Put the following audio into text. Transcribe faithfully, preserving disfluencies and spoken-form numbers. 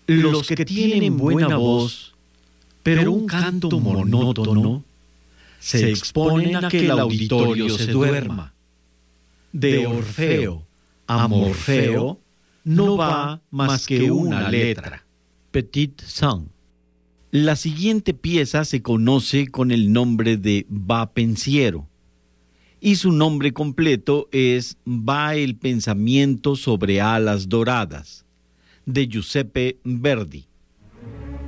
Los que tienen buena voz, pero un canto monótono, se exponen a que el auditorio se duerma. De Orfeo a Morfeo no va más que una letra. Petit Sang. La siguiente pieza se conoce con el nombre de Va Pensiero, y su nombre completo es Va el pensamiento sobre alas doradas, de Giuseppe Verdi.